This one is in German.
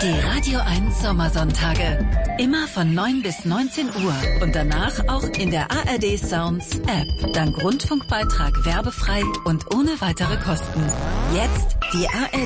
Die Radio 1 Sommersonntage. Immer von 9 bis 19 Uhr und danach auch in der ARD Sounds App. Dank Rundfunkbeitrag werbefrei und ohne weitere Kosten. Jetzt die ARD